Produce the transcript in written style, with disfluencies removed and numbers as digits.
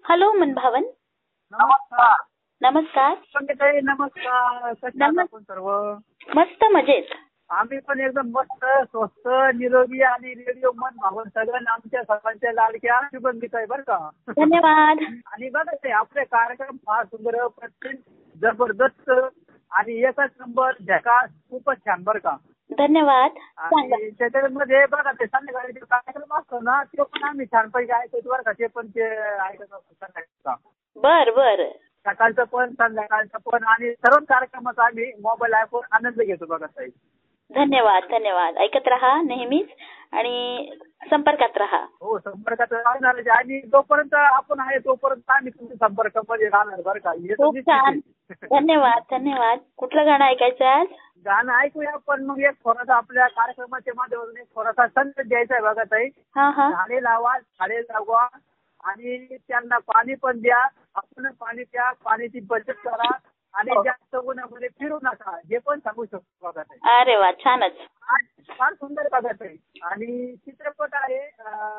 Hello मनभावन. नमस्कार. नमस्कार. संगीताई नमस्कार. कशा आहात आपण सर्व? मस्त मजेत. आम्ही पण एकदम मस्त, स्वस्त, निरोगी आणि रेडिओ मन भावन सगळं आमच्या सर्वांच्या लाडक्या शुभंगीत आहे बरं का. धन्यवाद. आणि बघा ते आपले कार्यक्रम फार सुंदर, प्रत्येक जबरदस्त आणि एकच नंबर झकास, खूपच छान बरं का. धन्यवाद. सांगा. आणि त्याच्यामध्ये बघा ते संध्याकाळी जो कार्यक्रम असतो ना तो पण आम्ही छानपैकी ऐकतो बरं का. ते पण ते ऐकत असतो संध्याकाळचा. बर बर. सकाळचं पण संध्याकाळचं पण आणि सर्व कार्यक्रमाचा आम्ही मोबाईल ॲपवर आनंद घेतो बघा ताई. धन्यवाद. धन्यवाद. ऐकत राहा नेहमीच आणि संपर्कात राहा. हो, संपर्कात राहणार आणि जोपर्यंत आपण आहे तोपर्यंत आम्ही तुमच्या संपर्कामध्ये राहणार बरं का. हे तर खूप निश्चित छान. आहे. धन्यवाद. धन्यवाद. कुठलं गाणं ऐकायचं आज? गाणं ऐकूया पण मग एक थोडासा आपल्या कार्यक्रमाच्या माध्यमातून एक थोडासा संदेश द्यायचा आहे बघा ताई. हा हा. झाडे लावा, झाडे जगवा आणि त्यांना पाणी पण द्या. आपण पाणी प्या, पाण्याची बचत करा आणि जास्त उन्हामध्ये फिरू नका हे पण सांगू शकतो बघा ताई. अरे वा, छानच. फार सुंदर बघा ताई. आणि चित्रपट आहे